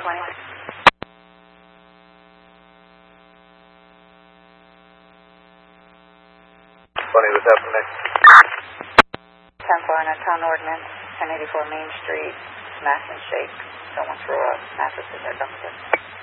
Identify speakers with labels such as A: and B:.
A: 20.
B: What's happening next?
A: 10-4 in a town ordinance, 1084 Main Street, smash and shake. Someone threw a mattress in their dumpster.